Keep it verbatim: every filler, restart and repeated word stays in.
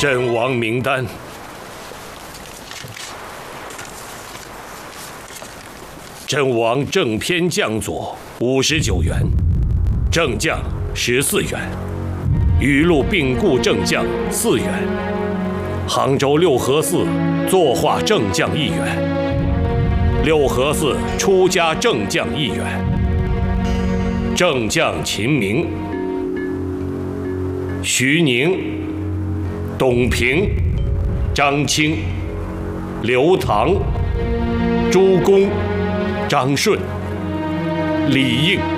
阵亡名单：阵亡正偏将佐五十九员，正将十四员，雨露病故正将四员，杭州六合寺作画正将一员，六合寺出家正将一员。正将秦明、徐宁、董平、张清、刘唐、朱公、张顺、李应。